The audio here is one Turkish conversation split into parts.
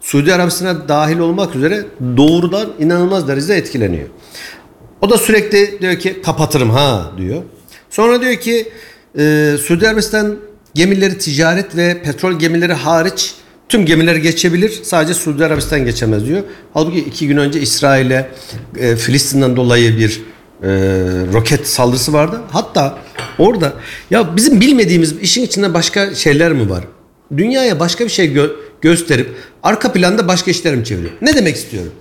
Suudi Arabistan'a dahil olmak üzere doğrudan inanılmaz derecede etkileniyor. O da sürekli diyor ki kapatırım ha diyor. Sonra diyor ki Suudi Arabistan gemileri ticaret ve petrol gemileri hariç tüm gemiler geçebilir. Sadece Suudi Arabistan geçemez diyor. Halbuki 2 gün önce İsrail'e Filistin'den dolayı bir roket saldırısı vardı. Hatta orada ya bizim bilmediğimiz işin içinde başka şeyler mi var? Dünyaya başka bir şey gösterip arka planda başka işler mi çeviriyor? Ne demek istiyorum?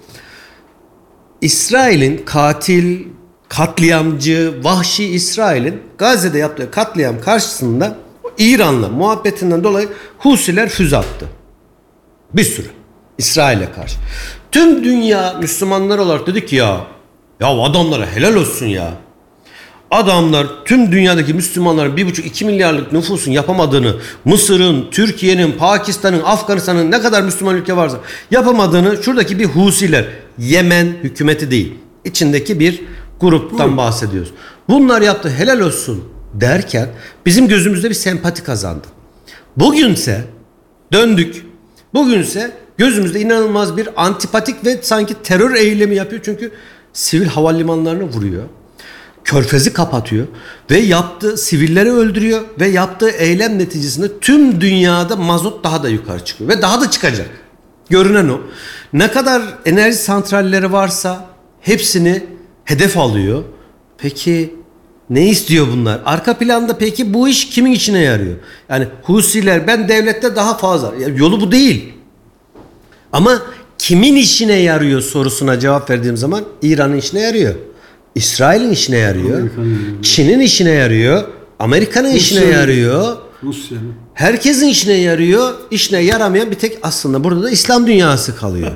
İsrail'in katil, katliamcı, vahşi İsrail'in Gazze'de yaptığı katliam karşısında İran'la muhabbetinden dolayı Husiler füze attı. Bir sürü. İsrail'e karşı. Tüm dünya Müslümanlar olarak dedi ki ya adamlara helal olsun ya. Adamlar tüm dünyadaki Müslümanların 1,5-2 milyarlık nüfusun yapamadığını, Mısır'ın, Türkiye'nin, Pakistan'ın, Afganistan'ın ne kadar Müslüman ülke varsa yapamadığını şuradaki bir Husiler, Yemen hükümeti değil, içindeki bir gruptan bahsediyoruz. Bunlar yaptı helal olsun derken bizim gözümüzde bir sempati kazandı. Bugünse döndük. Bugünse gözümüzde inanılmaz bir antipatik ve sanki terör eylemi yapıyor. Çünkü sivil havalimanlarını vuruyor. Körfezi kapatıyor ve yaptığı sivilleri öldürüyor ve yaptığı eylem neticesinde tüm dünyada mazot daha da yukarı çıkıyor ve daha da çıkacak. Görünen o. Ne kadar enerji santralleri varsa hepsini hedef alıyor. Peki ne istiyor bunlar? Arka planda peki bu iş kimin işine yarıyor? Yani Husiler ben devlette daha fazla. Yolu bu değil. Ama kimin işine yarıyor sorusuna cevap verdiğim zaman İran'ın işine yarıyor. İsrail'in işine yarıyor. Çin'in işine yarıyor. Amerika'nın işine yarıyor. Rusya'nın. Herkesin işine yarıyor. İşine yaramayan bir tek aslında burada da İslam dünyası kalıyor.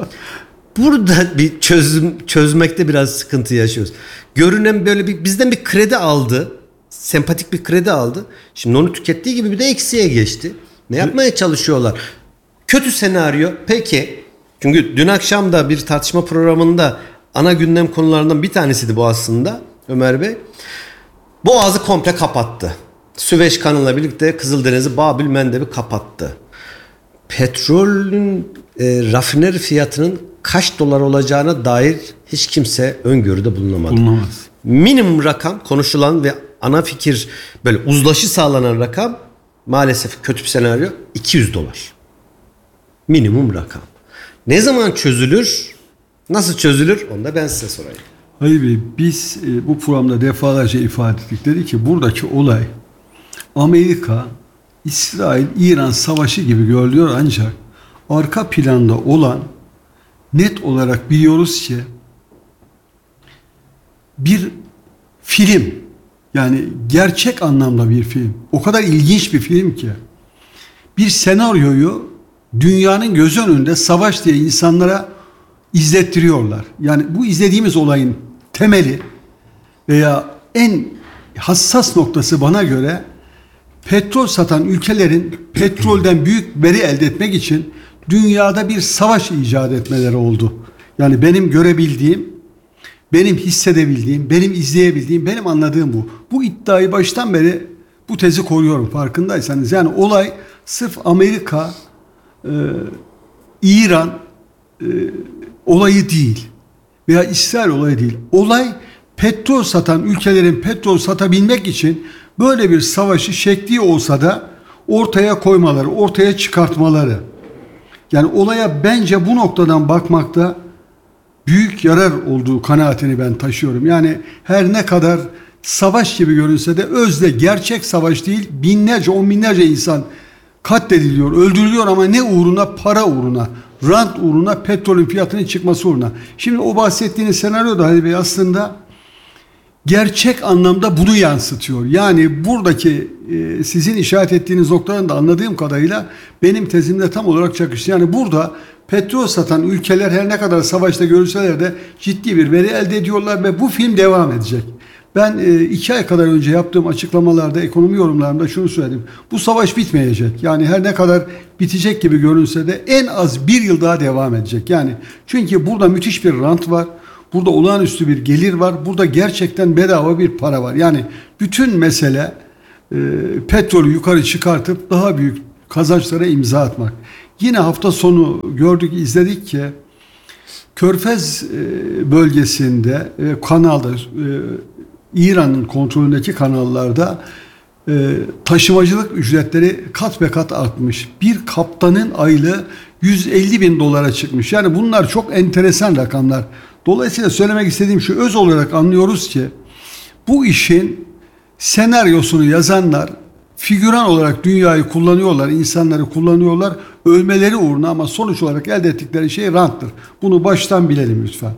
Burada bir çözmekte biraz sıkıntı yaşıyoruz. Görünen böyle bizden bir kredi aldı. Sempatik bir kredi aldı. Şimdi onu tükettiği gibi bir de eksiye geçti. Ne yapmaya çalışıyorlar? Kötü senaryo. Peki. Çünkü dün akşam da bir tartışma programında ana gündem konularından bir tanesiydi bu aslında Ömer Bey. Boğazı komple kapattı. Süveyş kanalıyla birlikte Kızıldeniz'i Babil Mendeb'i kapattı. Petrolün rafineri fiyatının kaç dolar olacağına dair hiç kimse öngörüde bulunamadı. Bulunamaz. Minimum rakam konuşulan ve ana fikir böyle uzlaşı sağlanan rakam maalesef kötü bir senaryo 200 dolar. Minimum rakam. Ne zaman çözülür? Nasıl çözülür? Onu da ben size sorayım. Hayır Bey, biz bu programda defalarca ifade ettik. Dedi ki buradaki olay Amerika, İsrail, İran savaşı gibi görülüyor ancak arka planda olan net olarak biliyoruz ki bir film, yani gerçek anlamda bir film. O kadar ilginç bir film ki bir senaryoyu dünyanın göz önünde savaş diye insanlara izlettiriyorlar. Yani bu izlediğimiz olayın temeli veya en hassas noktası bana göre petrol satan ülkelerin petrolden büyük veri elde etmek için dünyada bir savaş icat etmeleri oldu. Yani benim görebildiğim, benim hissedebildiğim, benim izleyebildiğim, benim anladığım bu. Bu iddiayı baştan beri bu tezi koruyorum farkındaysanız. Yani olay sırf Amerika, İran olayı değil veya İsrail olayı değil. Olay petrol satan ülkelerin petrol satabilmek için böyle bir savaşı şekli olsa da ortaya koymaları, ortaya çıkartmaları. Yani olaya bence bu noktadan bakmakta büyük yarar olduğu kanaatini ben taşıyorum. Yani her ne kadar savaş gibi görünse de özde gerçek savaş değil, binlerce, on binlerce insan katlediliyor, öldürülüyor ama ne uğruna? Para uğruna, rant uğruna, petrolün fiyatının çıkması uğruna. Şimdi o bahsettiğiniz senaryo da Halil Bey aslında gerçek anlamda bunu yansıtıyor. Yani buradaki sizin işaret ettiğiniz noktadan da anladığım kadarıyla benim tezimle tam olarak çakıştı. Yani burada petrol satan ülkeler her ne kadar savaşta görülseler de ciddi bir veri elde ediyorlar ve bu film devam edecek. Ben 2 ay kadar önce yaptığım açıklamalarda, ekonomi yorumlarımda şunu söyledim. Bu savaş bitmeyecek. Yani her ne kadar bitecek gibi görünse de en az 1 yıl daha devam edecek. Yani çünkü burada müthiş bir rant var. Burada olağanüstü bir gelir var. Burada gerçekten bedava bir para var. Yani bütün mesele petrolü yukarı çıkartıp daha büyük kazançlara imza atmak. Yine hafta sonu gördük, izledik ki Körfez bölgesinde kanalda İran'ın kontrolündeki kanallarda taşımacılık ücretleri kat ve kat artmış. Bir kaptanın aylığı 150 bin dolara çıkmış. Yani bunlar çok enteresan rakamlar. Dolayısıyla söylemek istediğim şu, öz olarak anlıyoruz ki bu işin senaryosunu yazanlar figüran olarak dünyayı kullanıyorlar, insanları kullanıyorlar ölmeleri uğruna, ama sonuç olarak elde ettikleri şey ranttır. Bunu baştan bilelim lütfen.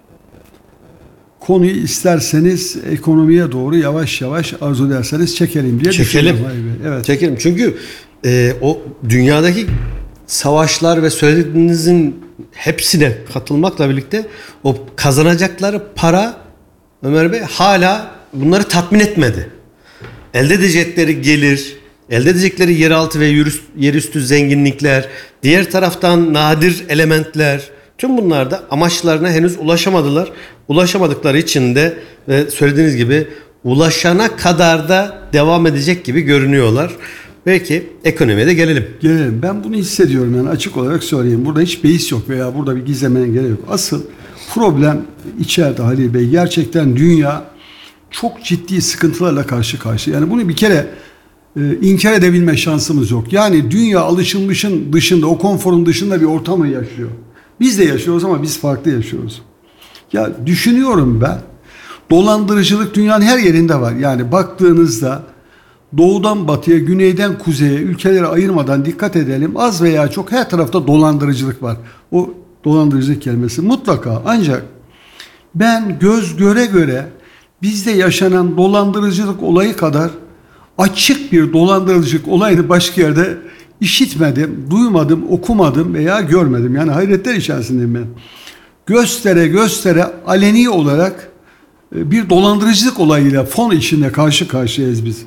Konuyu isterseniz ekonomiye doğru yavaş yavaş arzu ederseniz çekelim diye düşünüyorum. Evet. Çekelim. Çünkü o dünyadaki savaşlar ve söylediğinizin hepsine katılmakla birlikte o kazanacakları para, Ömer Bey, hala bunları tatmin etmedi. Elde edecekleri gelir, elde edecekleri yeraltı ve yerüstü zenginlikler, diğer taraftan nadir elementler, tüm bunlar da amaçlarına henüz ulaşamadılar. Ulaşamadıkları için de söylediğiniz gibi ulaşana kadar da devam edecek gibi görünüyorlar. Belki ekonomiye de gelelim. Gelelim. Ben bunu hissediyorum, yani açık olarak söyleyeyim. Burada hiç beis yok veya burada bir gizlemeye gerek yok. Asıl problem içeride Halil Bey. Gerçekten dünya çok ciddi sıkıntılarla karşı karşıya. Yani bunu bir kere inkar edebilme şansımız yok. Yani dünya alışılmışın dışında, o konforun dışında bir ortamı yaşıyor. Biz de yaşıyoruz ama biz farklı yaşıyoruz. Ya düşünüyorum ben, dolandırıcılık dünyanın her yerinde var. Yani baktığınızda doğudan batıya, güneyden kuzeye, ülkeleri ayırmadan dikkat edelim. Az veya çok her tarafta dolandırıcılık var. O dolandırıcılık kelimesi mutlaka. Ancak ben göz göre göre bizde yaşanan dolandırıcılık olayı kadar açık bir dolandırıcılık olayını başka yerde işitmedim, duymadım, okumadım veya görmedim. Yani hayretler içerisindeyim ben. Göstere göstere aleni olarak bir dolandırıcılık olayıyla fon içinde karşı karşıyayız biz.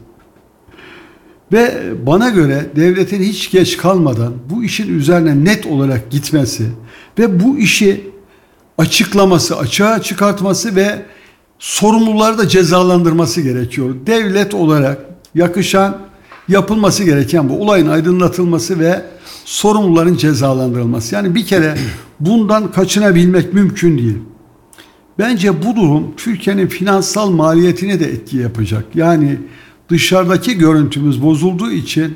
Ve bana göre devletin hiç geç kalmadan bu işin üzerine net olarak gitmesi ve bu işi açıklaması, açığa çıkartması ve sorumluları da cezalandırması gerekiyor. Devlet olarak yakışan, yapılması gereken bu olayın aydınlatılması ve sorumluların cezalandırılması. Yani bir kere bundan kaçınabilmek mümkün değil. Bence bu durum Türkiye'nin finansal maliyetine de etki yapacak. Yani dışarıdaki görüntümüz bozulduğu için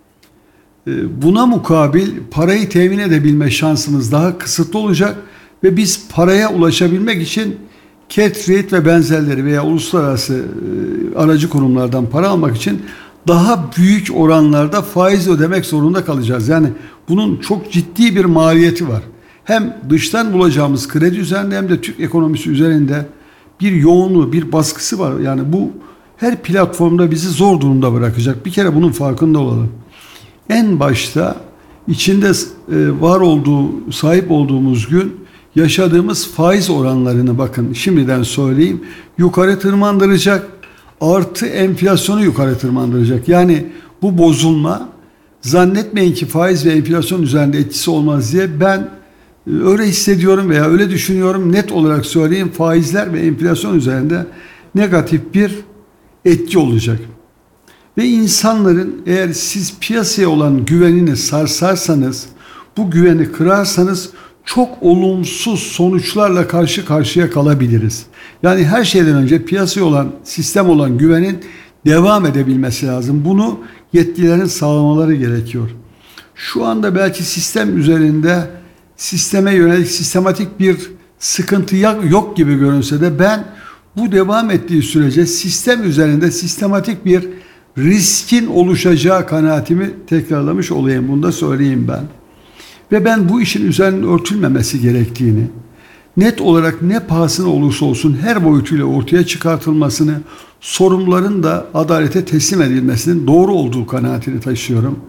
buna mukabil parayı temin edebilme şansımız daha kısıtlı olacak ve biz paraya ulaşabilmek için Cartwright ve benzerleri veya uluslararası aracı kurumlardan para almak için daha büyük oranlarda faiz ödemek zorunda kalacağız. Yani bunun çok ciddi bir maliyeti var. Hem dıştan bulacağımız kredi üzerinde hem de Türk ekonomisi üzerinde bir yoğunluğu, bir baskısı var. Yani bu her platformda bizi zor durumda bırakacak. Bir kere bunun farkında olalım. En başta içinde var olduğu, sahip olduğumuz gün yaşadığımız faiz oranlarını bakın şimdiden söyleyeyim, yukarı tırmandıracak, artı enflasyonu yukarı tırmandıracak. Yani bu bozulma, zannetmeyin ki faiz ve enflasyon üzerinde etkisi olmaz diye ben öyle hissediyorum veya öyle düşünüyorum. Net olarak söyleyeyim, faizler ve enflasyon üzerinde negatif bir etki olacak. Ve insanların, eğer siz piyasaya olan güvenini sarsarsanız, bu güveni kırarsanız çok olumsuz sonuçlarla karşı karşıya kalabiliriz. Yani her şeyden önce piyasaya olan, sistem olan güvenin devam edebilmesi lazım. Bunu yetkililerin sağlamaları gerekiyor. Şu anda belki sistem üzerinde sisteme yönelik sistematik bir sıkıntı yok gibi görünse de ben bu devam ettiği sürece sistem üzerinde sistematik bir riskin oluşacağı kanaatimi tekrarlamış olayım. Bunu da söyleyeyim ben. Ve ben bu işin üzerinin örtülmemesi gerektiğini, net olarak ne pahasına olursa olsun her boyutuyla ortaya çıkartılmasını, sorumluların da adalete teslim edilmesinin doğru olduğu kanaatini taşıyorum.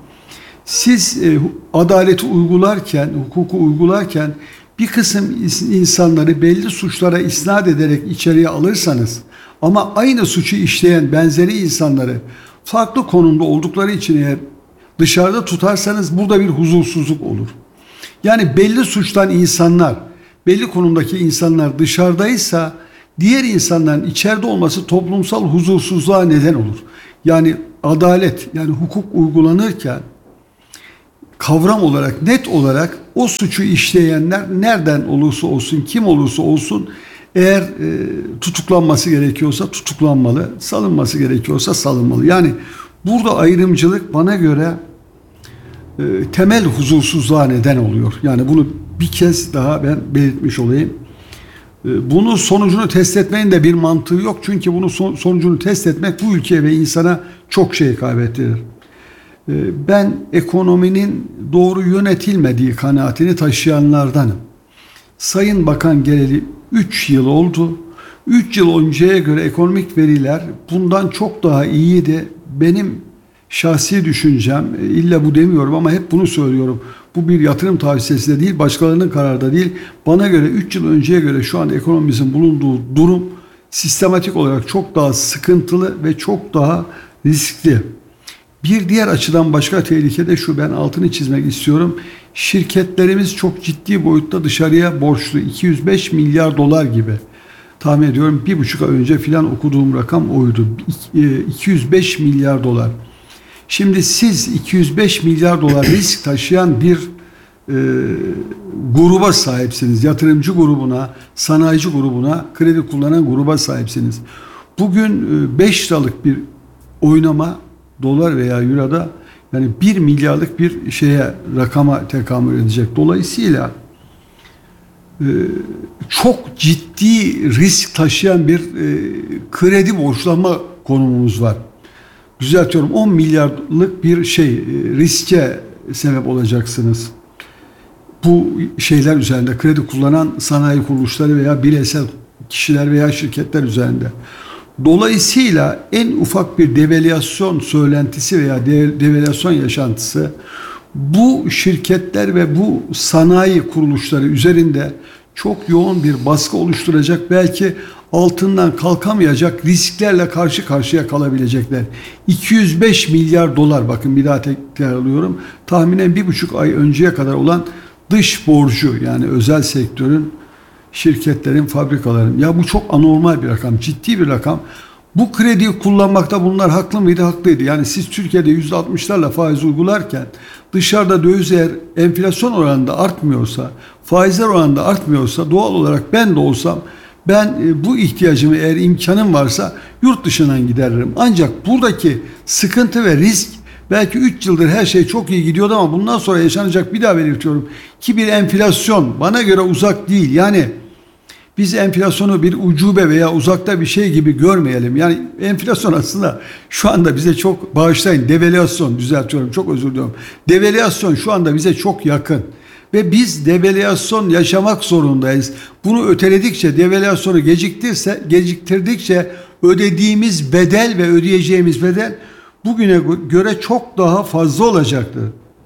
Siz adaleti uygularken, hukuku uygularken bir kısım insanları belli suçlara isnat ederek içeriye alırsanız ama aynı suçu işleyen benzeri insanları farklı konumda oldukları için eğer dışarıda tutarsanız burada bir huzursuzluk olur. Yani belli suçtan insanlar, belli konumdaki insanlar dışarıdaysa diğer insanların içeride olması toplumsal huzursuzluğa neden olur. Yani adalet, yani hukuk uygulanırken kavram olarak, net olarak o suçu işleyenler nereden olursa olsun, kim olursa olsun, eğer tutuklanması gerekiyorsa tutuklanmalı, salınması gerekiyorsa salınmalı. Yani burada ayrımcılık bana göre temel huzursuzluğa neden oluyor. Yani bunu bir kez daha ben belirtmiş olayım. Bunun sonucunu test etmenin de bir mantığı yok. Çünkü bunun sonucunu test etmek bu ülkeye ve insana çok şey kaybettirir. Ben ekonominin doğru yönetilmediği kanaatini taşıyanlardanım. Sayın Bakan geleli 3 yıl oldu. 3 yıl önceye göre ekonomik veriler bundan çok daha iyiydi. Benim şahsi düşüncem, illa bu demiyorum ama hep bunu söylüyorum. Bu bir yatırım tavsiyesi de değil, başkalarının kararı da değil. Bana göre 3 yıl önceye göre şu an ekonomimizin bulunduğu durum sistematik olarak çok daha sıkıntılı ve çok daha riskli. Bir diğer açıdan başka tehlike de şu, ben altını çizmek istiyorum. Şirketlerimiz çok ciddi boyutta dışarıya borçlu, 205 milyar dolar gibi. Tahmin ediyorum 1,5 ay önce filan okuduğum rakam oydu. 205 milyar dolar. Şimdi siz 205 milyar dolar risk taşıyan bir gruba sahipsiniz. Yatırımcı grubuna, sanayici grubuna, kredi kullanan gruba sahipsiniz. Bugün 5 liralık bir oynama dolar veya euroda yani 1 milyarlık bir rakama tekamül edecek. Dolayısıyla çok ciddi risk taşıyan bir kredi borçlanma konumumuz var. Düzeltiyorum, 10 milyarlık bir riske sebep olacaksınız. Bu şeyler üzerinde, kredi kullanan sanayi kuruluşları veya bireysel kişiler veya şirketler üzerinde. Dolayısıyla en ufak bir devalüasyon söylentisi veya devalüasyon yaşantısı bu şirketler ve bu sanayi kuruluşları üzerinde çok yoğun bir baskı oluşturacak, belki altından kalkamayacak risklerle karşı karşıya kalabilecekler. 205 milyar dolar, bakın bir daha tekrarlıyorum, tahminen 1,5 ay önceye kadar olan dış borcu, yani özel sektörün, şirketlerin, fabrikaların. Ya bu çok anormal bir rakam, ciddi bir rakam. Bu krediyi kullanmakta bunlar haklı mıydı? Haklıydı. Yani siz Türkiye'de %60'larla faiz uygularken dışarıda döviz eğer enflasyon oranında artmıyorsa, faizler oranında artmıyorsa, doğal olarak ben de olsam ben bu ihtiyacımı, eğer imkanım varsa yurt dışından gideririm. Ancak buradaki sıkıntı ve risk, belki 3 yıldır her şey çok iyi gidiyordu ama bundan sonra yaşanacak, bir daha belirtiyorum ki bir enflasyon bana göre uzak değil. Yani biz enflasyonu bir ucube veya uzakta bir şey gibi görmeyelim. Yani enflasyon aslında şu anda bize çok, bağışlayın, devalüasyon, düzeltiyorum, çok özür diliyorum. Devalüasyon şu anda bize çok yakın. Ve biz devalüasyon yaşamak zorundayız. Bunu öteledikçe, devalüasyonu geciktirdikçe ödediğimiz bedel ve ödeyeceğimiz bedel bugüne göre çok daha fazla olacaktır.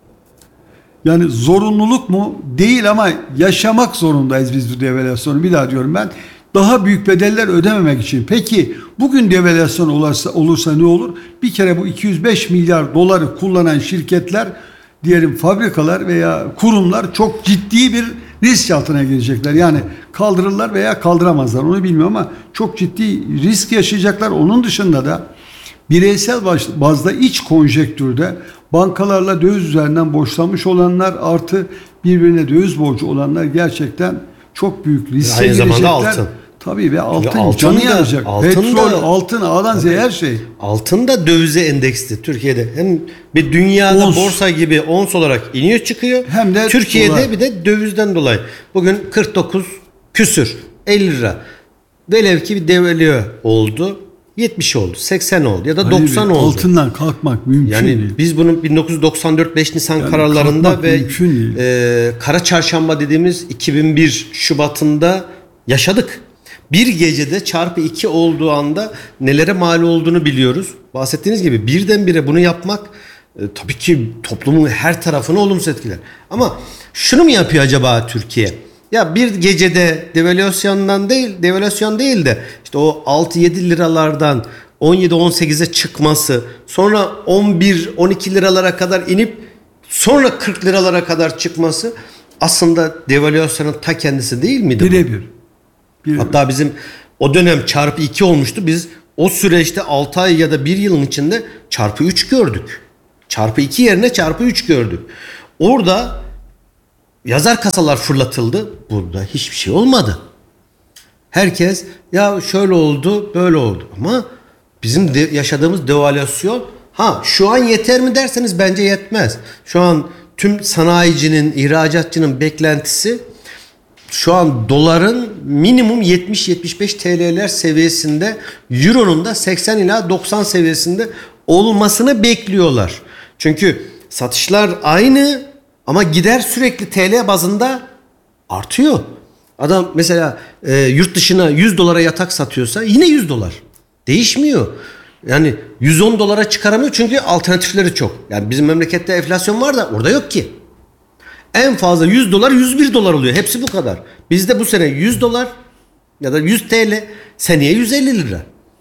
Yani zorunluluk mu? Değil, ama yaşamak zorundayız biz bu devalüasyonu. Bir daha diyorum ben. Daha büyük bedeller ödememek için. Peki bugün devalüasyon olursa ne olur? Bir kere bu 205 milyar doları kullanan şirketler, diyelim fabrikalar veya kurumlar çok ciddi bir risk altına girecekler. Yani kaldırırlar veya kaldıramazlar, onu bilmiyorum ama çok ciddi risk yaşayacaklar. Onun dışında da bireysel bazda iç konjektürde bankalarla döviz üzerinden borçlanmış olanlar artı birbirine döviz borcu olanlar gerçekten çok büyük riske girecekler. Aynı zamanda altın. Tabii, ve altın canı yanacak. Petrol, altın, A'dan Z'ye her şey. Altın da dövize endeksli Türkiye'de. Hem bir dünyada borsa gibi ons olarak iniyor çıkıyor. Hem de Türkiye'de dolar. Bir de dövizden dolayı. Bugün 49 küsür 50 lira. Velev ki bir devalüe oldu. 70 oldu, 80 oldu ya da 90 oldu. Altından kalkmak mümkün yani değil. Biz bunu 1994 5 Nisan kararlarında ve Kara Çarşamba dediğimiz 2001 Şubat'ında yaşadık. Bir gecede çarpı 2 olduğu anda nelere mal olduğunu biliyoruz. Bahsettiğiniz gibi birdenbire bunu yapmak tabii ki toplumun her tarafını olumsuz etkiler. Ama şunu mu yapıyor acaba Türkiye? Ya bir gecede devalüasyon değil de işte o 6-7 liralardan 17-18'e çıkması, sonra 11-12 liralara kadar inip sonra 40 liralara kadar çıkması aslında devalüasyonun ta kendisi değil miydi? Birebir. Hatta bizim o dönem çarpı 2 olmuştu. Biz o süreçte 6 ay ya da 1 yılın içinde çarpı 3 gördük. Çarpı 2 yerine çarpı 3 gördük. Orada yazar kasalar fırlatıldı. Burada hiçbir şey olmadı. Herkes ya şöyle oldu, böyle oldu. Ama bizim yaşadığımız devalüasyon, şu an yeter mi derseniz bence yetmez. Şu an tüm sanayicinin, ihracatçının beklentisi şu an doların minimum 70-75 TL'ler seviyesinde, euronun da 80 ila 90 seviyesinde olmasını bekliyorlar. Çünkü satışlar aynı ama gider sürekli TL bazında artıyor. Adam mesela yurt dışına 100 dolara yatak satıyorsa yine 100 dolar. Değişmiyor. Yani 110 dolara çıkaramıyor çünkü alternatifleri çok. Yani bizim memlekette enflasyon var da orada yok ki. En fazla 100 dolar 101 dolar oluyor. Hepsi bu kadar. Bizde bu sene 100 dolar ya da 100 TL, seneye 150 lira.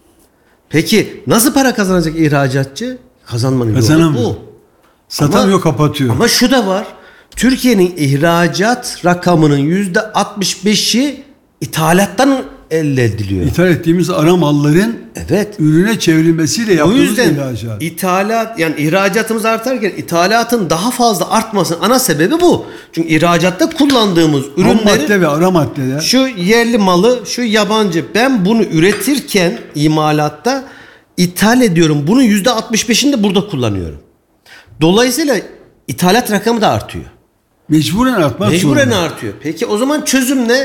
Peki nasıl para kazanacak ihracatçı? Kazanmanın yolu bu. Satamıyor, kapatıyor. Ama şu da var. Türkiye'nin ihracat rakamının %65'i ithalattan elde ediliyor. İthal ettiğimiz ara malların ürüne çevrilmesiyle o yaptığımız yüzden ihracat. ithalat, yani ihracatımız artarken ithalatın daha fazla artmasının ana sebebi bu. Çünkü ihracatta kullandığımız Ham ürünleri, madde ve ara maddeler, şu yerli malı, şu yabancı, ben bunu üretirken imalatta ithal ediyorum. Bunun %65'ini de burada kullanıyorum. Dolayısıyla ithalat rakamı da artıyor. mecburen artmak Mecburen zorunda. artıyor. Peki o zaman çözüm ne?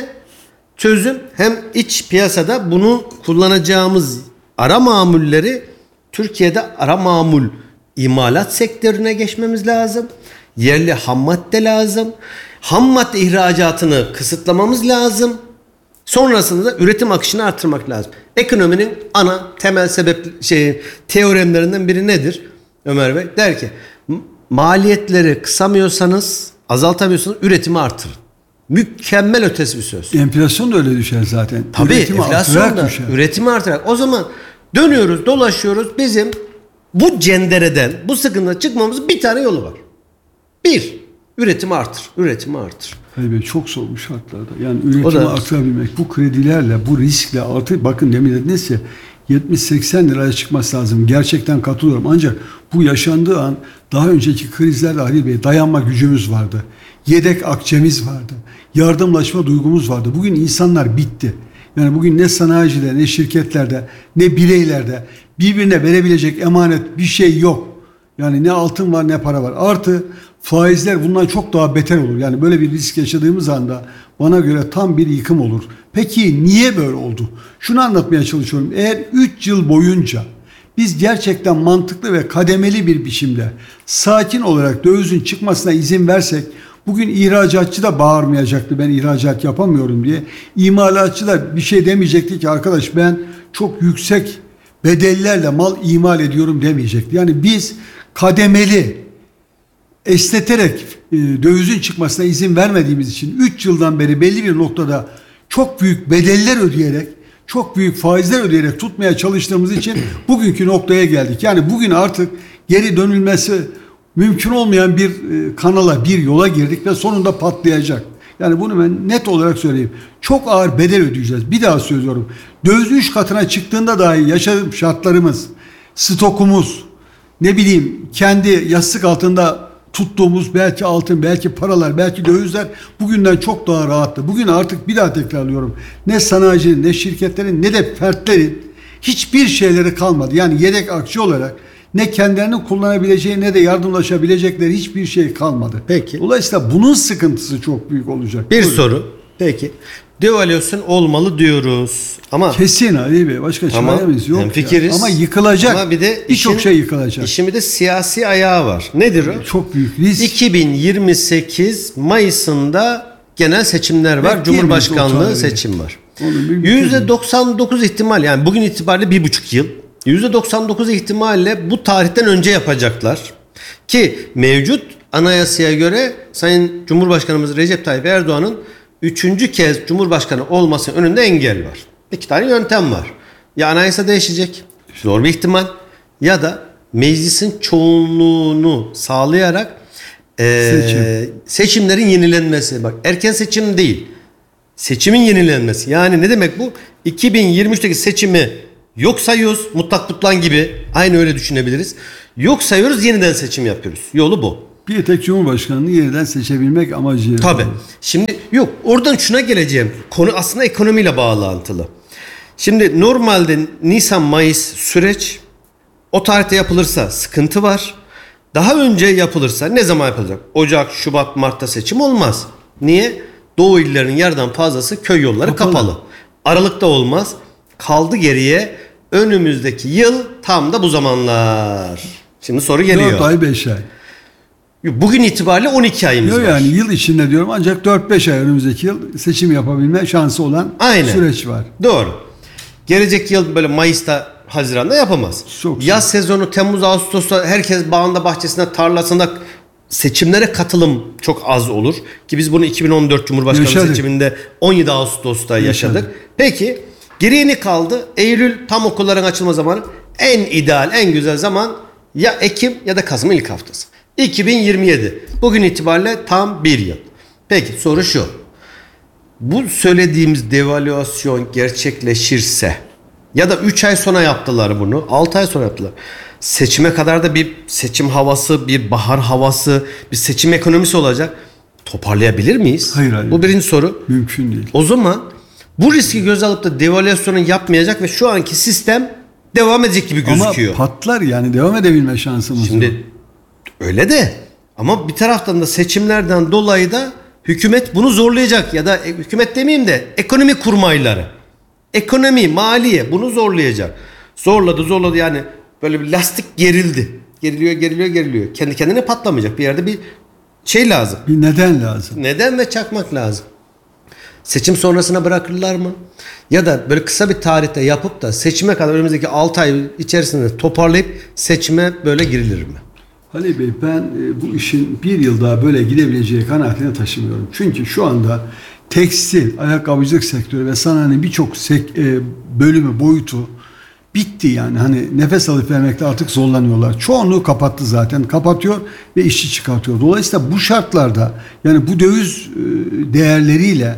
Çözüm hem iç piyasada bunu kullanacağımız ara mamulleri Türkiye'de ara mamul imalat sektörüne geçmemiz lazım. Yerli ham madde lazım. Ham madde ihracatını kısıtlamamız lazım. Sonrasında da üretim akışını artırmak lazım. Ekonominin ana temel teoremlerinden biri nedir? Ömer Bey der ki maliyetleri kısamıyorsanız, azaltamıyorsanız üretimi artırın. Mükemmel ötesi bir söz. Enflasyon da öyle düşer zaten. Tabii Üretimi enflasyon artarak da düşer. üretimi artarak. O zaman dönüyoruz, dolaşıyoruz. Bizim bu cendereden, bu sıkıntıdan çıkmamızın bir tane yolu var. Bir, üretimi artır. Üretimi artır. Ali Bey, çok zor bu şartlarda. Yani üretimi artırabilmek, bu kredilerle, bu riskle artır. Bakın demin dediniz ya 70-80 liraya çıkması lazım. Gerçekten katılıyorum. Ancak bu yaşandığı an daha önceki krizlerde Ali Bey dayanma gücümüz vardı. Yedek akçemiz vardı. Yardımlaşma duygumuz vardı. Bugün insanlar bitti. Yani bugün ne sanayicide, ne şirketlerde, ne bireylerde birbirine verebilecek emanet bir şey yok. Yani ne altın var ne para var. Artı faizler bundan çok daha beter olur. Yani böyle bir risk yaşadığımız anda bana göre tam bir yıkım olur. Peki niye böyle oldu? Şunu anlatmaya çalışıyorum. Eğer 3 yıl boyunca biz gerçekten mantıklı ve kademeli bir biçimde sakin olarak dövizin çıkmasına izin versek, bugün ihracatçı da bağırmayacaktı ben ihracat yapamıyorum diye. İmalatçı da bir şey demeyecekti ki arkadaş ben çok yüksek bedellerle mal imal ediyorum demeyecekti. Yani biz kademeli esneterek dövizin çıkmasına izin vermediğimiz için 3 yıldan beri belli bir noktada çok büyük bedeller ödeyerek, çok büyük faizler ödeyerek tutmaya çalıştığımız için bugünkü noktaya geldik. Yani bugün artık geri dönülmesi mümkün olmayan bir kanala, bir yola girdik ve sonunda patlayacak. Yani bunu ben net olarak söyleyeyim. Çok ağır bedel ödeyeceğiz. Bir daha söylüyorum. Döviz 3 katına çıktığında dahi yaşadığım şartlarımız, stokumuz, ne bileyim kendi yastık altında tuttuğumuz belki altın, belki paralar, belki dövizler bugünden çok daha rahattı. Bugün artık bir daha tekrarlıyorum. Ne sanayicinin, ne şirketlerin, ne de fertlerin hiçbir şeyleri kalmadı. Yani yedek akçe olarak ne kendilerini kullanabileceği ne de yardımlaşabilecekleri hiçbir şey kalmadı. Peki. Dolayısıyla bunun sıkıntısı çok büyük olacak. Bir Buyurun. soru. Peki. Devalüasyon olmalı diyoruz. Ama Kesin Ali Bey, başka çaremiz yok. hemfikiriz. Ama yıkılacak. Ama bir de birçok şey yıkılacak. İşin bir de siyasi ayağı var. Nedir o? Çok büyük risk. 2028 Mayıs'ında genel seçimler var. Bekleyemeyiz Cumhurbaşkanlığı o tarihi. seçim var. Onu bir %99 ihtimal, yani bugün itibariyle 1,5 yıl. %99 ihtimalle bu tarihten önce yapacaklar. Ki mevcut anayasaya göre Sayın Cumhurbaşkanımız Recep Tayyip Erdoğan'ın 3. kez Cumhurbaşkanı olmasının önünde engel var. 2 tane yöntem var. Ya anayasa değişecek, zor bir ihtimal, ya da meclisin çoğunluğunu sağlayarak seçimlerin yenilenmesi. Bak, erken seçim değil, seçimin yenilenmesi. Yani ne demek bu? 2023'teki seçimi yok sayıyoruz, mutlak kutlan gibi, aynı öyle düşünebiliriz. Yok sayıyoruz, yeniden seçim yapıyoruz. Yolu bu. Bir tek Cumhurbaşkanı'nı yeniden seçebilmek amacıyla. Tabii. Şimdi yok, oradan şuna geleceğim. Konu aslında ekonomiyle bağlantılı. Şimdi normalde Nisan-Mayıs süreç, o tarihte yapılırsa sıkıntı var. Daha önce yapılırsa ne zaman yapılacak? Ocak, Şubat, Mart'ta seçim olmaz. Niye? Doğu illerinin yarıdan fazlası köy yolları kapalı. Aralıkta olmaz. Kaldı geriye önümüzdeki yıl tam da bu zamanlar. Şimdi soru geliyor. 4 ay 5 ay. Bugün itibariyle 12 ayımız Yok var. yani yıl içinde diyorum, ancak 4-5 ay önümüzdeki yıl seçim yapabilme şansı olan Aynen. süreç var. Doğru. Gelecek yıl böyle Mayıs'ta, Haziran'da yapamaz. Çok Yaz sezonu Temmuz, Ağustos'ta herkes bağında, bahçesinde, tarlasında, seçimlere katılım çok az olur. Ki biz bunu 2014 Cumhurbaşkanlığı Yaşadık. seçiminde 17 Ağustos'ta yaşadık. Peki geriye ne kaldı? Eylül tam okulların açılma zamanı. En ideal, en güzel zaman ya Ekim ya da Kasım'ın ilk haftası. 2027. Bugün itibariyle tam bir yıl. Peki soru şu. Bu söylediğimiz devalüasyon gerçekleşirse ya da 3 ay sonra yaptılar bunu, 6 ay sonra yaptılar. Seçime kadar da bir seçim havası, bir bahar havası, bir seçim ekonomisi olacak. Toparlayabilir miyiz? Hayır. Bu birinci soru. Mümkün değil. O zaman bu riski göze alıp da devalüasyonu yapmayacak ve şu anki sistem devam edecek gibi gözüküyor. Ama patlar yani, devam edebilme şansımız var. Şimdi öyle de ama bir taraftan da seçimlerden dolayı da hükümet bunu zorlayacak ya da hükümet demeyeyim de ekonomi kurmayları. Ekonomi, maliye bunu zorlayacak. Zorladı yani böyle bir lastik gerildi. Geriliyor. Kendi kendine patlamayacak. Bir yerde bir şey lazım. Bir neden lazım. Neden ve çakmak lazım. Seçim sonrasına bırakırlar mı? Ya da böyle kısa bir tarihte yapıp da seçime kadar önümüzdeki 6 ay içerisinde toparlayıp seçime böyle girilir mi? Halil Bey, ben bu işin bir yıl daha böyle gidebileceği kanaatini taşımıyorum. Çünkü şu anda tekstil, ayakkabıcılık sektörü ve sanayinin birçok bölümü, boyutu bitti yani. Hani nefes alıp vermekte artık zorlanıyorlar. Çoğunluğu kapattı zaten. Kapatıyor ve işçi çıkartıyor. Dolayısıyla bu şartlarda, yani bu döviz değerleriyle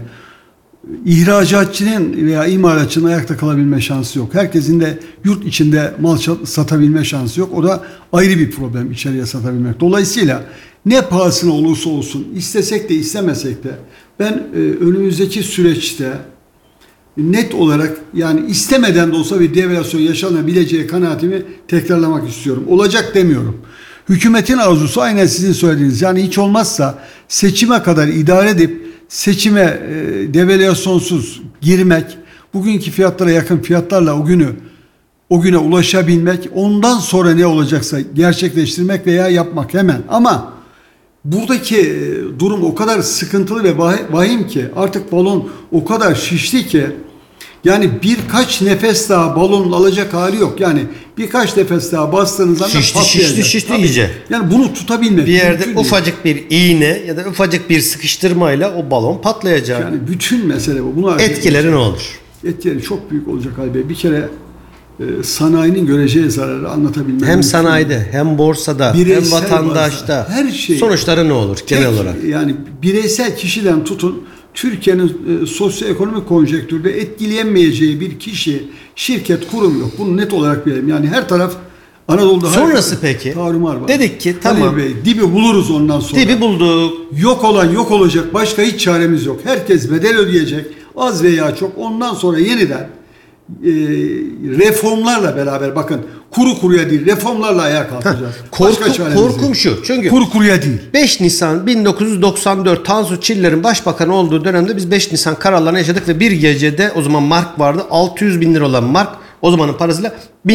ihracatçının veya imalatçının ayakta kalabilme şansı yok. Herkesin de yurt içinde mal satabilme şansı yok. O da ayrı bir problem, içeriye satabilmek. Dolayısıyla ne pahasına olursa olsun, istesek de istemesek de ben önümüzdeki süreçte net olarak, yani istemeden de olsa bir devalüasyon yaşanabileceği kanaatimi tekrarlamak istiyorum. Olacak demiyorum. Hükümetin arzusu aynen sizin söylediğiniz. Yani hiç olmazsa seçime kadar idare edip seçime devalüasyonsuz girmek, bugünkü fiyatlara yakın fiyatlarla o güne ulaşabilmek, ondan sonra ne olacaksa gerçekleştirmek veya yapmak hemen. Ama buradaki durum o kadar sıkıntılı ve vahim ki, artık balon o kadar şişti ki, yani birkaç nefes daha balonun alacak hali yok. Yani birkaç nefes daha bastığınız anda patlayacak. Şişti iyice. Yani bunu tutabilmek bir yerde mümkün ufacık bir iğne ya da ufacık bir sıkıştırmayla o balon patlayacak. Yani bütün mesele bu. Bunu etkileri ne olur? Etkileri çok büyük olacak Ali Bey. Bir kere sanayinin göreceği zararı anlatabilmek. Hem sanayide, hem borsada, hem vatandaşta. Her şey. Sonuçları ne olur genel olarak? Yani bireysel kişiden tutun, Türkiye'nin sosyoekonomik konjektürde etkileyemeyeceği bir kişi, şirket, kurum yok. Bunu net olarak bilelim. Yani her taraf Anadolu'da sonrası peki? tarumar var. Dedik ki tamam. Bey, dibi buluruz ondan sonra. Dibi bulduk. Yok olan yok olacak. Başka hiç çaremiz yok. Herkes bedel ödeyecek. Az veya çok. Ondan sonra yeniden reformlarla beraber, bakın, kuru kuruya değil, reformlarla ayağa kalkacağız. Korkum şu. Çünkü kuru kuruya değil. 5 Nisan 1994 Tansu Çiller'in başbakan olduğu dönemde biz 5 Nisan kararlarını yaşadık ve bir gecede, o zaman mark vardı, 600 bin lira olan mark o zamanın parasıyla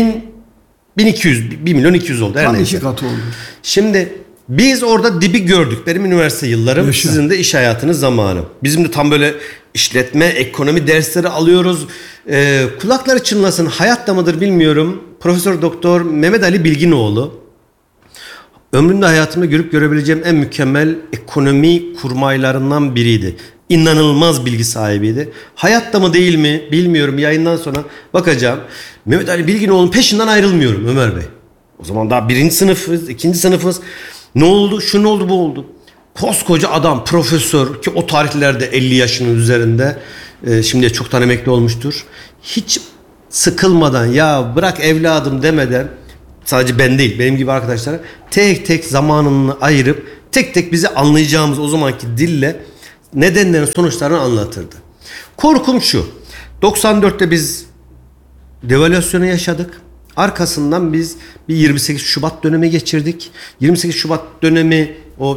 1200, 1 milyon 200 oldu. Tam 2 katı oldu. Şimdi biz orada dibi gördük. Benim üniversite yıllarım, sizin de iş hayatınız zamanı. Bizim de tam böyle işletme, ekonomi dersleri alıyoruz. Kulakları çınlasın, hayatta mıdır bilmiyorum. Profesör Doktor Mehmet Ali Bilginoğlu. Ömrümde hayatımda görüp görebileceğim en mükemmel ekonomi kurmaylarından biriydi. İnanılmaz bilgi sahibiydi. Hayatta mı değil mi bilmiyorum. Yayından sonra bakacağım. Mehmet Ali Bilginoğlu'nun peşinden ayrılmıyorum Ömer Bey. O zaman daha 1. sınıfız, 2. sınıfız. Ne oldu? Şu ne oldu, bu oldu. Koskoca adam, profesör ki o tarihlerde 50 yaşının üzerinde. Şimdiye çoktan emekli olmuştur. Hiç sıkılmadan, ya bırak evladım demeden, sadece ben değil benim gibi arkadaşlara tek tek zamanını ayırıp tek tek bize anlayacağımız o zamanki dille nedenlerin sonuçlarını anlatırdı. Korkum şu. 94'te biz devalüasyonu yaşadık. Arkasından biz bir 28 Şubat dönemi geçirdik. 28 Şubat dönemi o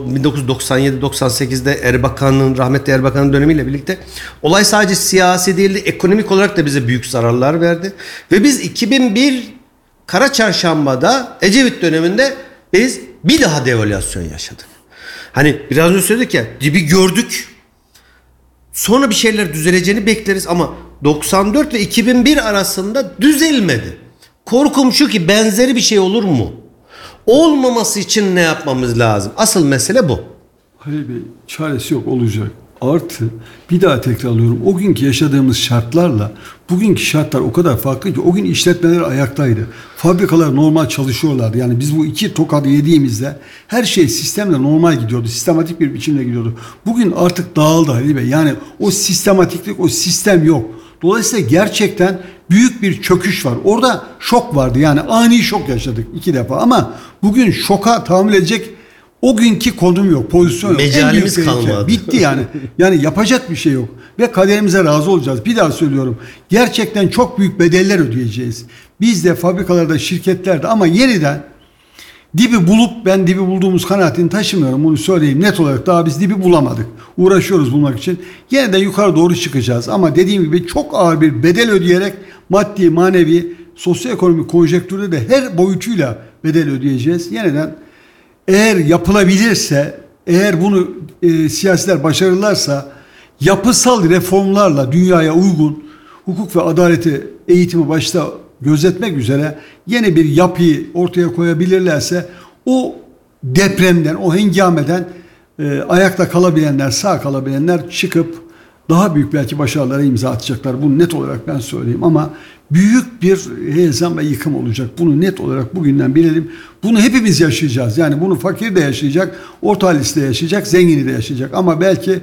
1997-98'de rahmetli Erbakan'ın dönemiyle birlikte olay sadece siyasi değildi, ekonomik olarak da bize büyük zararlar verdi. Ve biz 2001 Kara Çarşamba'da Ecevit döneminde biz bir daha devalüasyon yaşadık. Hani biraz önce söyledik ya, dibi gördük. Sonra bir şeyler düzeleceğini bekleriz ama 94 ve 2001 arasında düzelmedi. Korkum şu ki benzeri bir şey olur mu? Olmaması için ne yapmamız lazım? Asıl mesele bu. Halil Bey, çaresi yok, olacak. Artı bir daha tekrarlıyorum. O günkü yaşadığımız şartlarla bugünkü şartlar o kadar farklı ki o gün işletmeler ayaktaydı. Fabrikalar normal çalışıyorlardı. Yani biz bu 2 tokadı yediğimizde her şey sistemle normal gidiyordu. Sistematik bir biçimde gidiyordu. Bugün artık dağıldı Halil Bey. Yani o sistematiklik, o sistem yok. Dolayısıyla gerçekten büyük bir çöküş var. Orada şok vardı. Yani ani şok yaşadık 2 defa ama bugün şoka tahammül edecek o günkü konum yok, pozisyon yok. Mecalimiz kalmadı. Bitti yani. Yani yapacak bir şey yok. Ve kaderimize razı olacağız. Bir daha söylüyorum. Gerçekten çok büyük bedeller ödeyeceğiz. Biz de fabrikalarda, şirketlerde ama yeniden dibi bulup ben dibi bulduğumuz kanaatini taşımıyorum. Bunu söyleyeyim net olarak. Daha biz dibi bulamadık. Uğraşıyoruz bulmak için. Yeniden yukarı doğru çıkacağız. Ama dediğim gibi çok ağır bir bedel ödeyerek maddi, manevi, sosyoekonomik konjektürde de her boyutuyla bedel ödeyeceğiz. Yeniden eğer yapılabilirse, eğer bunu siyasiler başarırlarsa yapısal reformlarla dünyaya uygun hukuk ve adaleti, eğitimi başta gözetmek üzere yeni bir yapıyı ortaya koyabilirlerse o depremden, o hengameden ayakta kalabilenler, sağ kalabilenler çıkıp daha büyük belki başarılara imza atacaklar. Bunu net olarak ben söyleyeyim ama büyük bir heyecan ve yıkım olacak. Bunu net olarak bugünden bilelim. Bunu hepimiz yaşayacağız. Yani bunu fakir de yaşayacak, orta halisi de yaşayacak, zengini de yaşayacak. Ama belki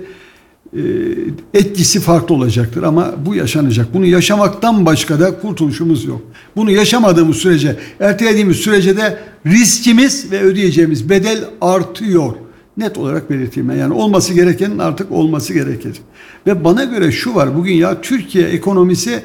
etkisi farklı olacaktır ama bu yaşanacak. Bunu yaşamaktan başka da kurtuluşumuz yok. Bunu yaşamadığımız sürece, ertelediğimiz sürece de riskimiz ve ödeyeceğimiz bedel artıyor. Net olarak belirteyim ben. Yani olması gerekenin artık olması gerekir. Ve bana göre şu var bugün ya Türkiye ekonomisi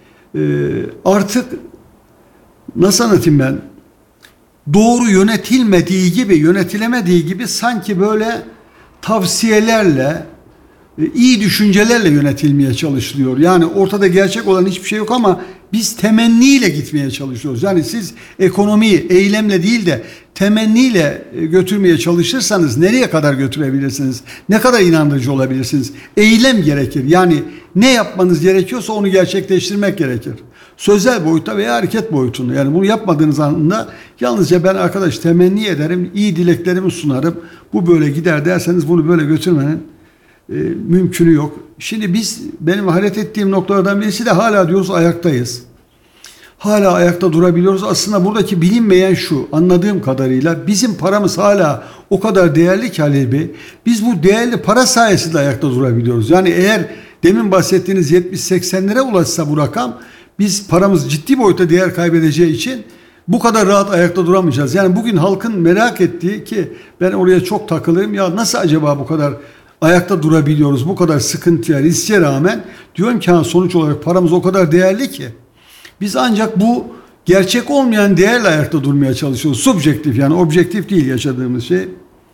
artık nasıl anlatayım ben? Doğru yönetilmediği gibi, yönetilemediği gibi sanki böyle tavsiyelerle, iyi düşüncelerle yönetilmeye çalışılıyor. Yani ortada gerçek olan hiçbir şey yok ama biz temenniyle gitmeye çalışıyoruz. Yani siz ekonomiyi eylemle değil de temenniyle götürmeye çalışırsanız nereye kadar götürebilirsiniz? Ne kadar inandırıcı olabilirsiniz? Eylem gerekir. Yani ne yapmanız gerekiyorsa onu gerçekleştirmek gerekir. Sözel boyutta veya hareket boyutunda. Yani bunu yapmadığınız anda yalnızca ben arkadaş temenni ederim, iyi dileklerimi sunarım. Bu böyle gider derseniz bunu böyle götürmenin mümkünü yok. Şimdi benim hayret ettiğim noktalardan birisi de hala diyoruz ayaktayız. Hala ayakta durabiliyoruz. Aslında buradaki bilinmeyen şu, anladığım kadarıyla bizim paramız hala o kadar değerli ki Halil Bey, biz bu değerli para sayesinde ayakta durabiliyoruz. Yani eğer demin bahsettiğiniz 70-80'lere ulaşsa bu rakam, biz paramız ciddi boyutta değer kaybedeceği için bu kadar rahat ayakta duramayacağız. Yani bugün halkın merak ettiği ki ben oraya çok takılırım, ya nasıl acaba bu kadar ayakta durabiliyoruz, bu kadar sıkıntıya, riske rağmen diyorum ki sonuç olarak paramız o kadar değerli ki biz ancak bu gerçek olmayan değerle ayakta durmaya çalışıyoruz. Subjektif yani objektif değil yaşadığımız şey.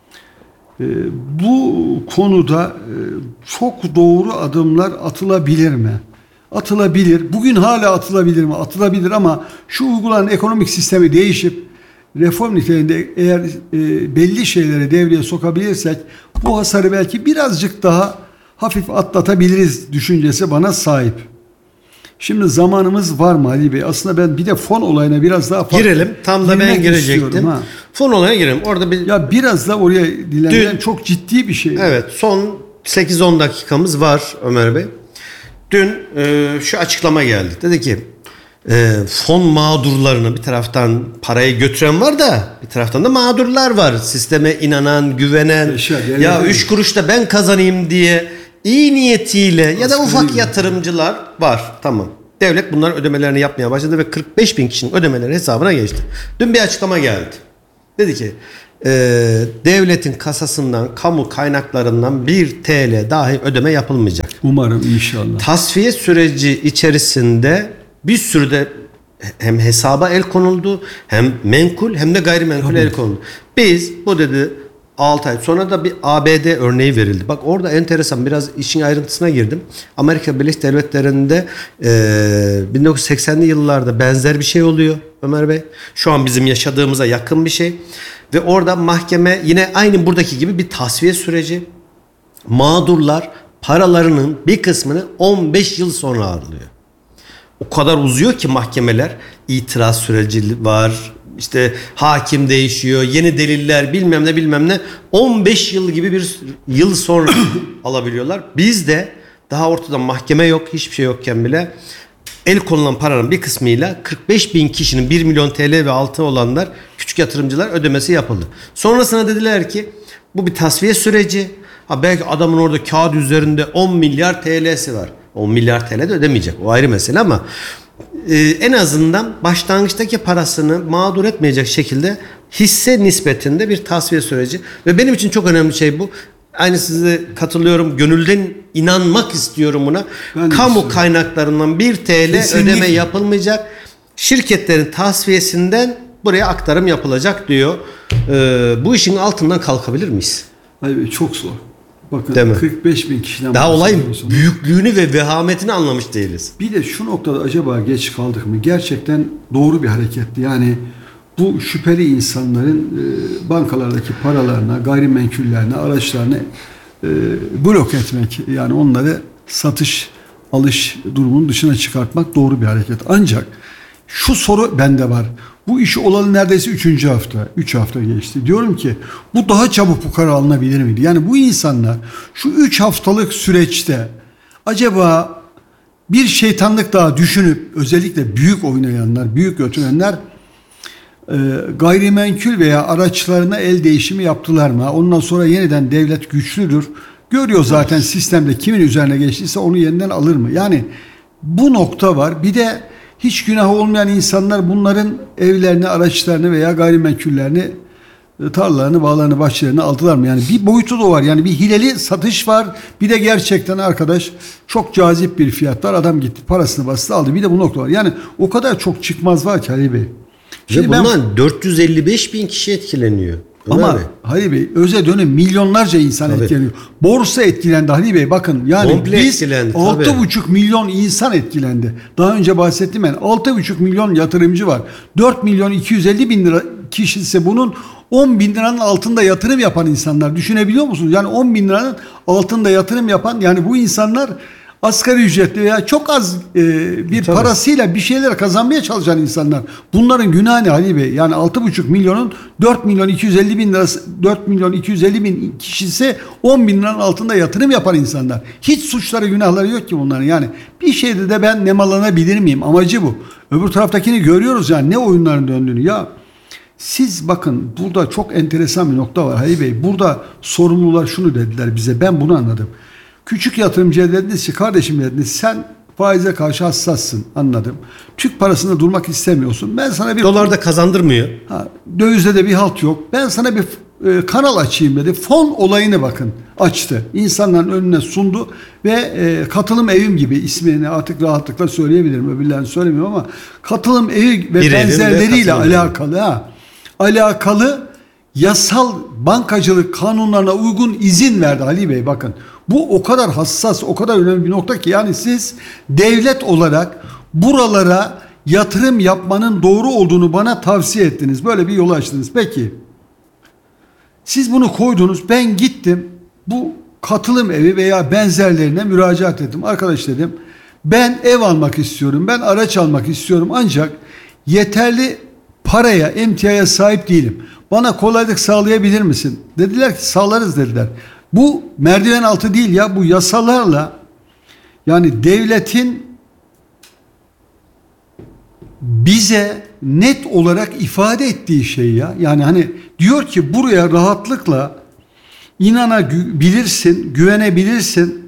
Bu konuda çok doğru adımlar atılabilir mi? Atılabilir. Bugün hala atılabilir mi? Atılabilir ama şu uygulanan ekonomik sistemi değişip reform niteliğinde eğer belli şeyleri devreye sokabilirsek bu hasarı belki birazcık daha hafif atlatabiliriz düşüncesi bana sahip. Şimdi zamanımız var mı Ali Bey? Aslında ben bir de fon olayına biraz daha farklı girelim. Tam da ben girecektim. Fon olayına girelim. Orada ya biraz da oraya dilenen çok ciddi bir şey. Evet, son 8-10 dakikamız var Ömer Bey. Dün şu açıklama geldi. Dedi ki fon mağdurlarını bir taraftan parayı götüren var da bir taraftan da mağdurlar var. Sisteme inanan, güvenen, ya 3 kuruş da ben kazanayım diye iyi niyetiyle ya da ufak yatırımcılar var. Tamam. Devlet bunların ödemelerini yapmaya başladı ve 45 bin kişinin ödemeleri hesabına geçti. Dün bir açıklama geldi. Dedi ki devletin kasasından, kamu kaynaklarından 1 TL dahi ödeme yapılmayacak. Umarım inşallah. Tasfiye süreci içerisinde bir sürü de hem hesaba el konuldu, hem menkul hem de gayrimenkul el konuldu. Biz bu dedi 6 ay sonra da bir ABD örneği verildi. Bak orada enteresan, biraz işin ayrıntısına girdim. Amerika Birleşik Devletleri'nde 1980'li yıllarda benzer bir şey oluyor Ömer Bey. Şu an bizim yaşadığımıza yakın bir şey. Ve orada mahkeme yine aynı buradaki gibi bir tasfiye süreci. Mağdurlar paralarının bir kısmını 15 yıl sonra alıyor. O kadar uzuyor ki mahkemeler, itiraz süreci var, işte hakim değişiyor, yeni deliller bilmem ne 15 yıl gibi bir yıl sonra alabiliyorlar. Bizde daha ortada mahkeme yok, hiçbir şey yokken bile el konulan paranın bir kısmıyla 45 bin kişinin 1 milyon TL ve altı olanlar, küçük yatırımcılar ödemesi yapıldı. Sonrasında dediler ki bu bir tasfiye süreci. Belki adamın orada kağıt üzerinde 10 milyar TL'si var. 10 milyar TL de ödemeyecek. O ayrı mesele ama en azından başlangıçtaki parasını mağdur etmeyecek şekilde hisse nispetinde bir tasfiye süreci. Ve benim için çok önemli şey bu. Aynı size katılıyorum. Gönülden inanmak istiyorum buna. Kamu kaynaklarından 1 TL kesinlikle ödeme yapılmayacak. Şirketlerin tasfiyesinden buraya aktarım yapılacak diyor. Bu işin altından kalkabilir miyiz? Hayır, çok zor. Bakın 45 bin kişiden daha olayın büyüklüğünü ve vehametini anlamış değiliz. Bir de şu noktada acaba geç kaldık mı? Gerçekten doğru bir hareketti. Yani bu şüpheli insanların bankalardaki paralarına, gayrimenkullerine, araçlarını blok etmek, yani onları satış, alış durumunun dışına çıkartmak doğru bir hareket. Ancak şu soru bende var. Bu iş olalı neredeyse 3. hafta. 3 hafta geçti. Diyorum ki bu daha çabuk bu karar alınabilir miydi? Yani bu insanlar şu 3 haftalık süreçte acaba bir şeytanlık daha düşünüp, özellikle büyük oynayanlar, büyük götürenler gayrimenkul veya araçlarına el değişimi yaptılar mı? Ondan sonra yeniden devlet güçlüdür. Görüyor zaten sistemde kimin üzerine geçtiyse onu yeniden alır mı? Yani bu nokta var. Bir de hiç günahı olmayan insanlar bunların evlerini, araçlarını veya gayrimenkullerini, tarlalarını, bağlarını, bahçelerini aldılar mı? Yani bir boyutu da var. Yani bir hileli satış var. Bir de gerçekten arkadaş çok cazip bir fiyatlar. Adam gitti parasını bastı aldı. Bir de bu nokta var. Yani o kadar çok çıkmaz var ki Ali Bey. Ve bundan 455 bin kişi etkileniyor. Ama Halil Bey, öze dönün milyonlarca insan etkileniyor. Borsa etkilendi Halil Bey, bakın yani komple biz 6,5 milyon insan etkilendi. Daha önce bahsettim ben, 6,5 milyon yatırımcı var. 4 milyon 250 bin lira kişi ise bunun 10 bin liranın altında yatırım yapan insanlar. Düşünebiliyor musunuz? Yani 10 bin liranın altında yatırım yapan, yani bu insanlar asgari ücretli veya çok az bir parasıyla bir şeyler kazanmaya çalışan insanlar. Bunların günahı ne Ali Bey? Yani 6,5 milyonun 4 milyon 250 bin lirası, 4 milyon 250 bin kişisi 10 bin liranın altında yatırım yapan insanlar. Hiç suçları, günahları yok ki bunların. Yani bir şeyde de ben nemalanabilir miyim? Amacı bu. Öbür taraftakini görüyoruz yani ne oyunların döndüğünü. Ya siz bakın, burada çok enteresan bir nokta var Halil Bey. Burada sorumlular şunu dediler bize, ben bunu anladım. Küçük yatırımcıya dediniz ki kardeşim, dediniz sen faize karşı hassassın, anladım. Türk parasında durmak istemiyorsun. Ben sana bir dolarda kazandırmıyor. Dövizde de bir halt yok. Ben sana bir kanal açayım dedi. Fon olayını bakın açtı. İnsanların önüne sundu ve katılım evim gibi, ismini artık rahatlıkla söyleyebilirim. Öbürlerini söylemiyorum ama katılım evi ve bir benzerleriyle alakalı yasal bankacılık kanunlarına uygun izin verdi Ali Bey, bakın. Bu o kadar hassas, o kadar önemli bir nokta ki, yani siz devlet olarak buralara yatırım yapmanın doğru olduğunu bana tavsiye ettiniz. Böyle bir yol açtınız. Peki siz bunu koydunuz, ben gittim bu katılım evi veya benzerlerine müracaat ettim. Arkadaş dedim, ben ev almak istiyorum, ben araç almak istiyorum, ancak yeterli paraya, emtiaya sahip değilim. Bana kolaylık sağlayabilir misin? Dediler ki sağlarız dediler. Bu merdiven altı değil ya, bu yasalarla, yani devletin bize net olarak ifade ettiği şey ya. Yani hani diyor ki buraya rahatlıkla inanabilirsin, güvenebilirsin.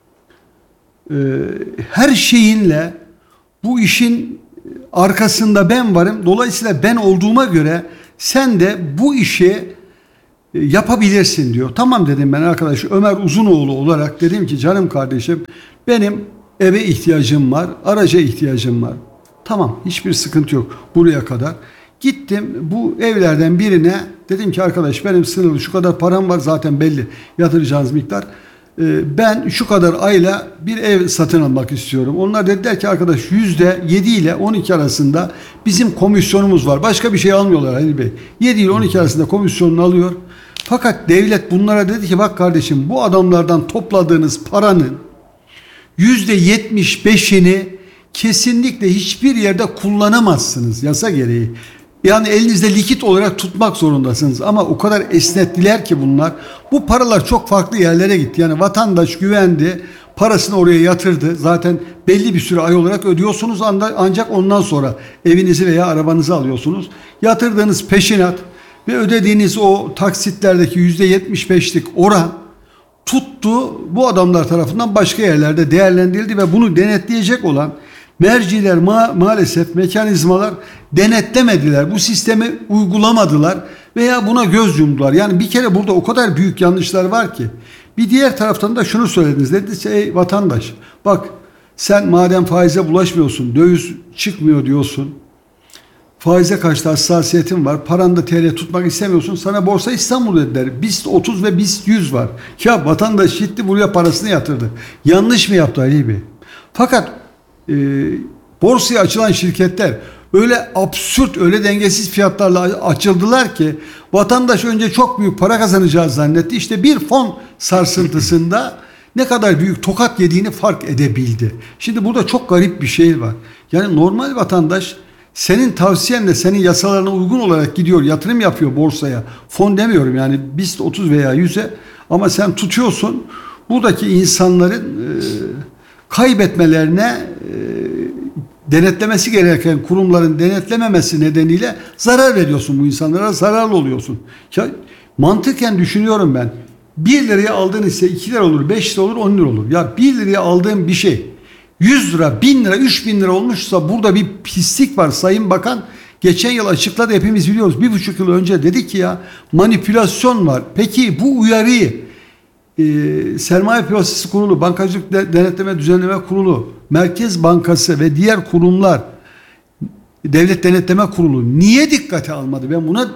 Her şeyinle bu işin arkasında ben varım. Dolayısıyla ben olduğuma göre sen de bu işi yapabilirsin diyor. Tamam dedim ben arkadaş Ömer Uzunoğlu olarak dedim ki canım kardeşim benim eve ihtiyacım var, araca ihtiyacım var. Tamam hiçbir sıkıntı yok buraya kadar. Gittim bu evlerden birine dedim ki arkadaş benim sınırlı şu kadar param var zaten belli yatıracağınız miktar. Ben şu kadar ayla bir ev satın almak istiyorum. Onlar dediler ki arkadaş %7 ile 12 arasında bizim komisyonumuz var. Başka bir şey almıyorlar Halil Bey. 7 ile 12 arasında komisyonunu alıyor. Fakat devlet bunlara dedi ki bak kardeşim bu adamlardan topladığınız paranın %75'ini kesinlikle hiçbir yerde kullanamazsınız yasa gereği. Yani elinizde likit olarak tutmak zorundasınız. Ama o kadar esnettiler ki bunlar. Bu paralar çok farklı yerlere gitti. Yani vatandaş güvendi. Parasını oraya yatırdı. Zaten belli bir süre ay olarak ödüyorsunuz. Ancak ondan sonra evinizi veya arabanızı alıyorsunuz. Yatırdığınız peşinat ve ödediğiniz o taksitlerdeki %75'lik oran tuttu. Bu adamlar tarafından başka yerlerde değerlendirildi ve bunu denetleyecek olan merciler maalesef mekanizmalar denetlemediler. Bu sistemi uygulamadılar veya buna göz yumdular. Yani bir kere burada o kadar büyük yanlışlar var ki. Bir diğer taraftan da şunu söylediniz. Dediniz ki ey vatandaş bak sen madem faize bulaşmıyorsun, döviz çıkmıyor diyorsun. Faize karşı hassasiyetin var. Paranı da TL tutmak istemiyorsun. Sana Borsa İstanbul dediler. BIST 30 ve BIST 100 var. Ya vatandaş gitti buraya parasını yatırdı. Yanlış mı yaptı Ali Bey? Fakat borsaya açılan şirketler öyle absürt, öyle dengesiz fiyatlarla açıldılar ki vatandaş önce çok büyük para kazanacağız zannetti. İşte bir fon sarsıntısında ne kadar büyük tokat yediğini fark edebildi. Şimdi burada çok garip bir şey var. Yani normal vatandaş senin tavsiyenle senin yasalarına uygun olarak gidiyor, yatırım yapıyor borsaya. Fon demiyorum yani BIST 30 veya 100'e ama sen tutuyorsun buradaki insanların kaybetmelerine denetlemesi gereken kurumların denetlememesi nedeniyle zarar veriyorsun bu insanlara, zararlı oluyorsun. Ya, mantıken düşünüyorum ben. 1 liraya aldığın ise 2 lira olur, 5 lira olur, 10 lira olur. Ya 1 liraya aldığın bir şey 100 lira, 1000 lira, 3000 lira olmuşsa burada bir pislik var. Sayın Bakan geçen yıl açıkladı, hepimiz biliyoruz. 1,5 yıl önce dedi ki ya manipülasyon var. Peki bu uyarıyı Sermaye Piyasası Kurulu, Bankacılık Denetleme Düzenleme Kurulu, Merkez Bankası ve diğer kurumlar, Devlet Denetleme Kurulu niye dikkate almadı? Ben buna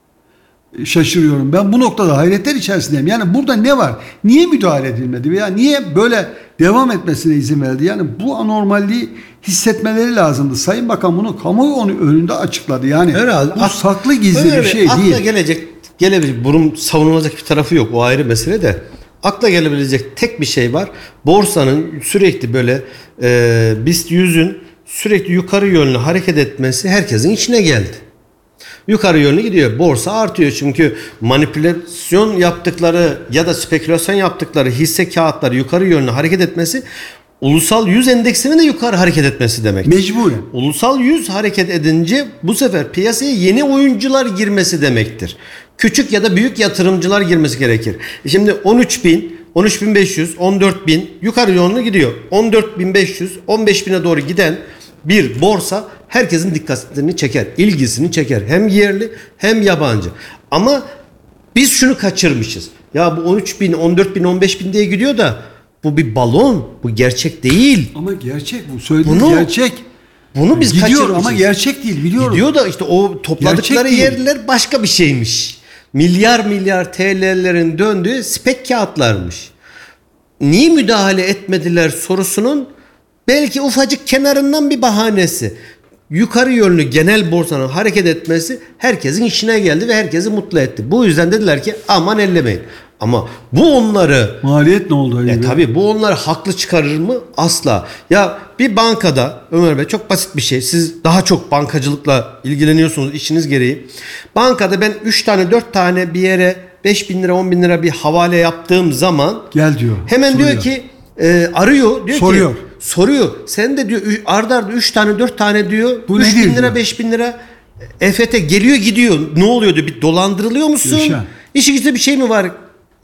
şaşırıyorum. Ben bu noktada hayretler içerisindeyim. Yani burada ne var? Niye müdahale edilmedi veya niye böyle devam etmesine izin verildi? Yani bu anormalliği hissetmeleri lazımdı. Sayın Bakan bunu kamuoyu önünde açıkladı. Yani herhalde, bu saklı gizli bir şey değil. Akla gelebilecek, bunun savunulacak bir tarafı yok. O ayrı mesele de. Akla gelebilecek tek bir şey var. Borsanın sürekli böyle BIST 100'ün sürekli yukarı yönlü hareket etmesi herkesin içine geldi. Yukarı yönlü gidiyor. Borsa artıyor çünkü manipülasyon yaptıkları ya da spekülasyon yaptıkları hisse kağıtları yukarı yönlü hareket etmesi ulusal 100 endeksinin de yukarı hareket etmesi demek. Mecburen. Ulusal 100 hareket edince bu sefer piyasaya yeni oyuncular girmesi demektir. Küçük ya da büyük yatırımcılar girmesi gerekir. Şimdi 13.000, 13.500, 14.000 yukarı yönlü gidiyor. 14.500, 15.000'e doğru giden bir borsa herkesin dikkatini çeker, ilgisini çeker. Hem yerli hem yabancı. Ama biz şunu kaçırmışız. Ya bu 13.000, 14.000, 15.000 diye gidiyor da bu bir balon. Bu gerçek değil. Ama gerçek bu. Söylediğiniz gerçek. Bunu biz kaçırmışız. Ama gerçek değil biliyorum. Gidiyor da işte o topladıkları yerler başka bir şeymiş. Milyar TL'lerin döndüğü spek kağıtlarmış. Niye müdahale etmediler sorusunun belki ufacık kenarından bir bahanesi. Yukarı yönlü genel borsanın hareket etmesi herkesin işine geldi ve herkesi mutlu etti. Bu yüzden dediler ki aman ellemeyin. Ama bu onları... Maliyet ne oldu? Tabii bu onları haklı çıkarır mı? Asla. Ya bir bankada Ömer Bey çok basit bir şey. Siz daha çok bankacılıkla ilgileniyorsunuz işiniz gereği. Bankada ben 3 tane 4 tane bir yere 5.000 lira 10.000 lira bir havale yaptığım zaman... Gel diyor. Hemen soruyor. Diyor ki arıyor. Diyor soruyor. Ki soruyor. Sen de diyor arda 3 tane 4 tane diyor. 3.000 lira 5.000 lira EFT geliyor gidiyor. Ne oluyor diyor. Bir dolandırılıyor musun? Yaşa. İşinizde bir şey mi var?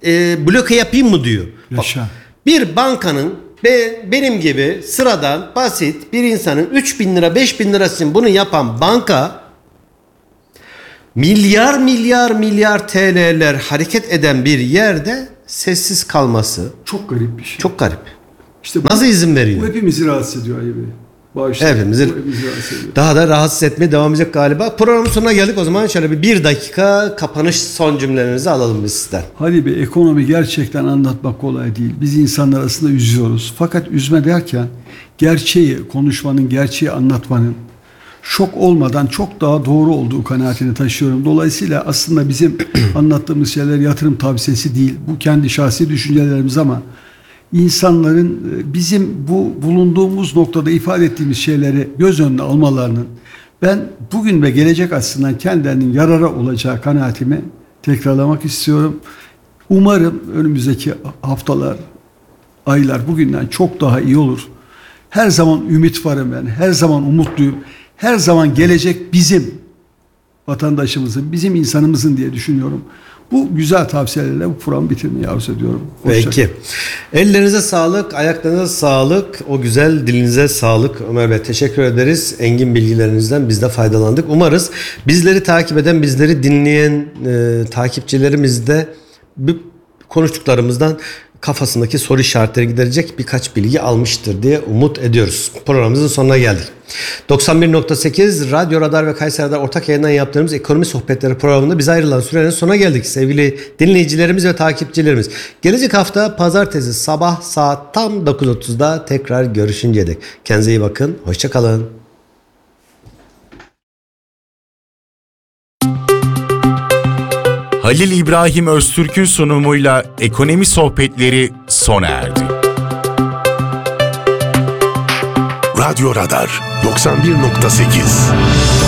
Bloke yapayım mı diyor. Bak, bir bankanın benim gibi sıradan basit bir insanın 3.000 lira 5.000 lira için bunu yapan banka milyar TL'ler hareket eden bir yerde sessiz kalması Çok garip bir şey. çok garip. İşte Nasıl izin bu veriyor? hepimizi rahatsız ediyor Ali Bey. Bağışlayın. Hepimizi Bu hepimizi rahatsız ediyor. daha da rahatsız etmeye devam edecek galiba. Programın sonuna geldik. O zaman şöyle bir dakika kapanış son cümlelerinizi alalım biz sizden. Hadi be, ekonomi gerçekten anlatmak kolay değil. Biz insanlar aslında üzüyoruz. Fakat üzme derken gerçeği konuşmanın, gerçeği anlatmanın şok olmadan çok daha doğru olduğu kanaatini taşıyorum. Dolayısıyla aslında bizim anlattığımız şeyler yatırım tavsiyesi değil. Bu kendi şahsi düşüncelerimiz ama insanların bizim bu bulunduğumuz noktada ifade ettiğimiz şeyleri göz önüne almalarının ben bugün ve gelecek açısından kendilerinin yarara olacağı kanaatimi tekrarlamak istiyorum. Umarım önümüzdeki haftalar, aylar bugünden çok daha iyi olur. Her zaman ümit varım ben. Her zaman umutluyum. Her zaman gelecek bizim vatandaşımızın, bizim insanımızın diye düşünüyorum. Bu güzel tavsiyelerle bu programı bitirmeyi arzu ediyorum. Peki. Ellerinize sağlık, ayaklarınıza sağlık, o güzel dilinize sağlık. Ömer Bey teşekkür ederiz. Engin bilgilerinizden biz de faydalandık. Umarız bizleri takip eden, bizleri dinleyen takipçilerimiz de bu konuştuklarımızdan kafasındaki soru işaretleri giderecek birkaç bilgi almıştır diye umut ediyoruz. Programımızın sonuna geldik. 91.8 Radyo Radar ve Kayseri Radar ortak yayından yaptığımız Ekonomi Sohbetleri programında bize ayrılan sürenin sonuna geldik sevgili dinleyicilerimiz ve takipçilerimiz. Gelecek hafta pazartesi sabah saat tam 9.30'da tekrar görüşünceye dek. Kendinize iyi bakın. Hoşça kalın. Halil İbrahim Öztürk'ün sunumuyla Ekonomi Sohbetleri sona erdi. Radyo Radar 91.8